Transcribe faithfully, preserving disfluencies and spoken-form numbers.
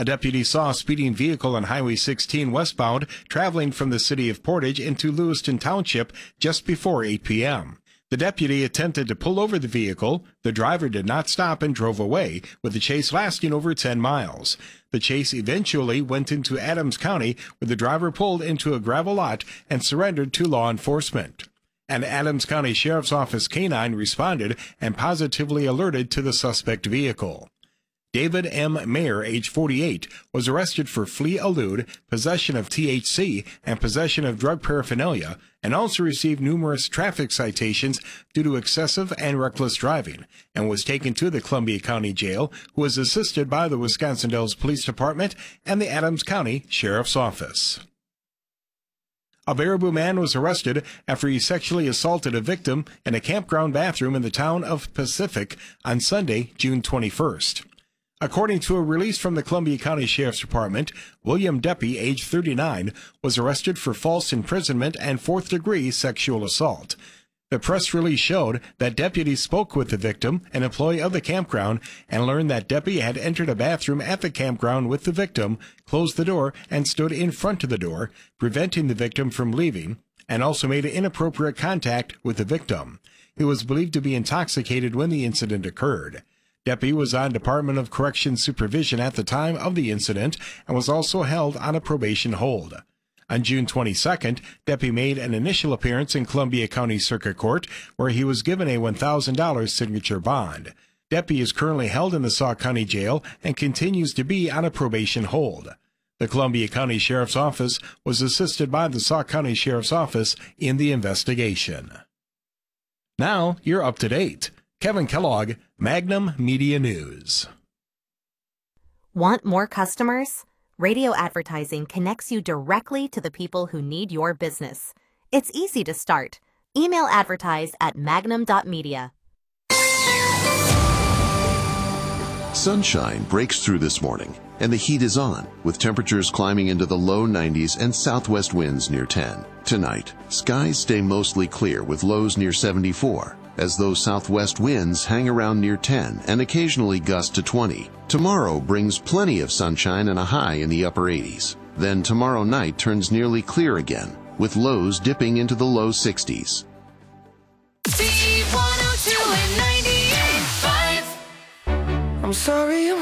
A deputy saw a speeding vehicle on Highway sixteen westbound traveling from the city of Portage into Lewiston Township just before eight p.m. The deputy attempted to pull over the vehicle. The driver did not stop and drove away, with the chase lasting over ten miles. The chase eventually went into Adams County, where the driver pulled into a gravel lot and surrendered to law enforcement. An Adams County Sheriff's Office canine responded and positively alerted to the suspect vehicle. David M. Mayer, age forty-eight, was arrested for flee elude, possession of T H C, and possession of drug paraphernalia, and also received numerous traffic citations due to excessive and reckless driving, and was taken to the Columbia County Jail, who was assisted by the Wisconsin Dells Police Department and the Adams County Sheriff's Office. A Baraboo man was arrested after he sexually assaulted a victim in a campground bathroom in the town of Pacific on Sunday, June twenty-first. According to a release from the Columbia County Sheriff's Department, William Deppy, age thirty-nine, was arrested for false imprisonment and fourth-degree sexual assault. The press release showed that deputies spoke with the victim, an employee of the campground, and learned that Deppy had entered a bathroom at the campground with the victim, closed the door, and stood in front of the door, preventing the victim from leaving, and also made inappropriate contact with the victim. He was believed to be intoxicated when the incident occurred. Deppy was on Department of Corrections supervision at the time of the incident and was also held on a probation hold. On June twenty-second, Deppy made an initial appearance in Columbia County Circuit Court, where he was given a one thousand dollars signature bond. Deppy is currently held in the Sauk County Jail and continues to be on a probation hold. The Columbia County Sheriff's Office was assisted by the Sauk County Sheriff's Office in the investigation. Now you're up to date. Kevin Kellogg, Magnum Media News. Want more customers? Radio advertising connects you directly to the people who need your business. It's easy to start. Email advertise at magnum dot media. Sunshine breaks through this morning, and the heat is on, with temperatures climbing into the low nineties and southwest winds near ten. Tonight, skies stay mostly clear with lows near seventy-four, as those southwest winds hang around near ten and occasionally gust to twenty. Tomorrow brings plenty of sunshine and a high in the upper eighties. Then tomorrow night turns nearly clear again, with lows dipping into the low sixties. Steve one oh two and ninety-eight point five. I'm sorry.